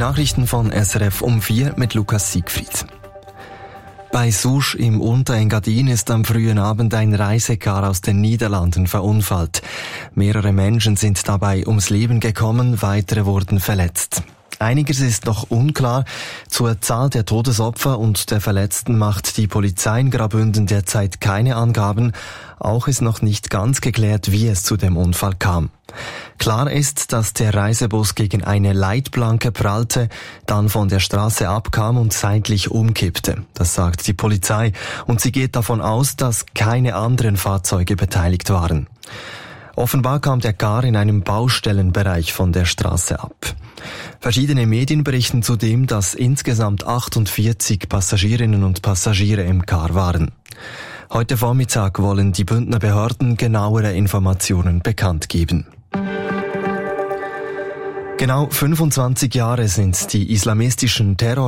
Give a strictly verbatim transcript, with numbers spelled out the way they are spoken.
Nachrichten von S R F um vier mit Lukas Siegfried. Bei Souche im Unterengadin ist am frühen Abend ein Reisekar aus den Niederlanden verunfallt. Mehrere Menschen sind dabei ums Leben gekommen, weitere wurden verletzt. Einiges ist noch unklar. Zur Zahl der Todesopfer und der Verletzten macht die Polizei in Graubünden derzeit keine Angaben. Auch ist noch nicht ganz geklärt, wie es zu dem Unfall kam. Klar ist, dass der Reisebus gegen eine Leitplanke prallte, dann von der Straße abkam und seitlich umkippte. Das sagt die Polizei und sie geht davon aus, dass keine anderen Fahrzeuge beteiligt waren. Offenbar kam der Car in einem Baustellenbereich von der Straße ab. Verschiedene Medien berichten zudem, dass insgesamt achtundvierzig Passagierinnen und Passagiere im Car waren. Heute Vormittag wollen die Bündner Behörden genauere Informationen bekannt geben. Genau fünfundzwanzig Jahre sind die islamistischen Terror